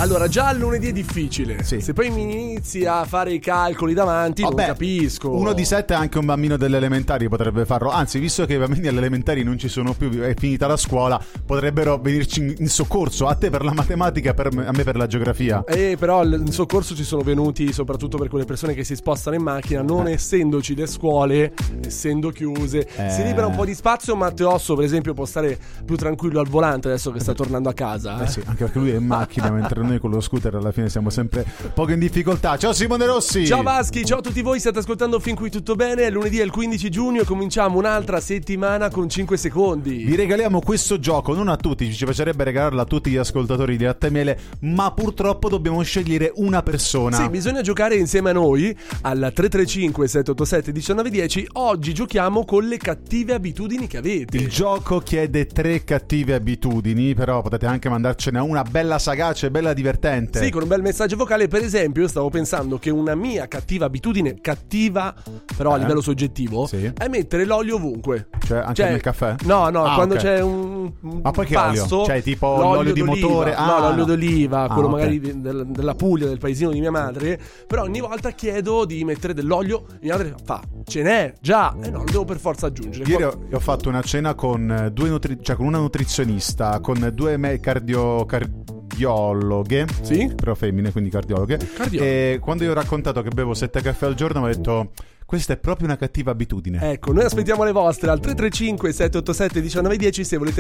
Allora, già il lunedì è difficile. Sì. Se poi mi inizi a fare i calcoli davanti, non capisco. 1 di 7 anche un bambino delle elementari potrebbe farlo. Anzi, visto che i bambini alle elementari non ci sono più, è finita la scuola, potrebbero venirci in soccorso. A te per la matematica, a me per la geografia. Però in soccorso ci sono venuti soprattutto per quelle persone che si spostano in macchina, non essendoci le scuole, essendo chiuse. Si libera un po' di spazio. Matteo Osso, per esempio, può stare più tranquillo al volante adesso che sta tornando a casa. Sì, anche perché lui è in macchina, mentre noi con lo scooter alla fine siamo sempre poco in difficoltà. Ciao Simone Rossi. Ciao Vaschi, ciao a tutti voi, state ascoltando Fin Qui Tutto Bene. Lunedì è il 15 giugno e cominciamo un'altra settimana con 5 secondi. Vi regaliamo questo gioco, non a tutti, ci piacerebbe regalarlo a tutti gli ascoltatori di Latte e Miele, ma purtroppo dobbiamo scegliere una persona. Sì, bisogna giocare insieme a noi al 335 787 1910. Oggi giochiamo con le cattive abitudini che avete. Il gioco chiede 3 cattive abitudini, però potete anche mandarcene una bella sagace, bella divertente. Sì, con un bel messaggio vocale. Per esempio, io stavo pensando che una mia cattiva abitudine, cattiva però a livello soggettivo, sì, è mettere l'olio ovunque. Cioè anche nel caffè? No, quando c'è un ma poi che pasto, olio? Cioè tipo l'olio di motore? No, l'olio d'oliva, quello okay, magari della Puglia, del paesino di mia madre. Però ogni volta chiedo di mettere dell'olio. Mia madre fa, ce n'è già, no, lo devo per forza aggiungere. Ieri ho fatto una cena con con una nutrizionista, con 2 cardiologhe, sì, però femmine, quindi cardiologhe. E quando io ho raccontato che bevo 7 caffè al giorno, mi ha detto: questa è proprio una cattiva abitudine. Ecco, noi aspettiamo le vostre al 335 787 1910 se volete